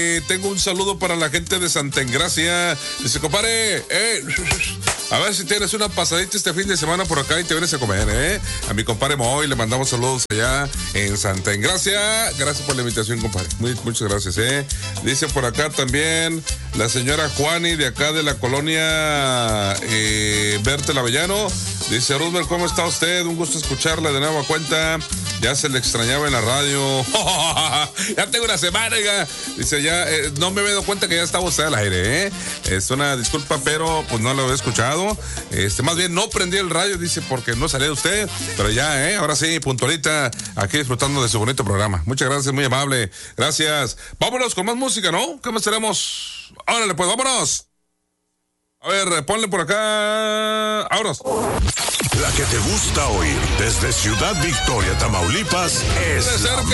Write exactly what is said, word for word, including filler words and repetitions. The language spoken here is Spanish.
Eh, tengo un saludo para la gente de Santa Engracia. Dice, compadre, eh, a ver si tienes una pasadita este fin de semana por acá y te vienes a comer, ¿eh? A mi compadre Moy le mandamos saludos allá en Santa Engracia. Gracias por la invitación, compadre. Muy, muchas gracias, ¿eh? Dice por acá también la señora Juani de acá de la colonia eh, Bertel Avellano. Dice, Roosevelt, ¿cómo está usted? Un gusto escucharla de nueva cuenta. Ya se le extrañaba en la radio. Ya tengo una semana, ya. Dice, ya, eh, no me he dado cuenta que ya estaba usted al aire, ¿eh? Es una disculpa, pero pues no lo había escuchado. Este, más bien no prendí el radio, dice, porque no salía usted. Pero ya, ¿eh? Ahora sí, puntualita, aquí disfrutando de su bonito programa. Muchas gracias, muy amable. Gracias. Vámonos con más música, ¿no? ¿Qué más tenemos? Órale, pues, vámonos. A ver, ponle por acá. Vámonos. La que te gusta oír desde Ciudad Victoria, Tamaulipas, es la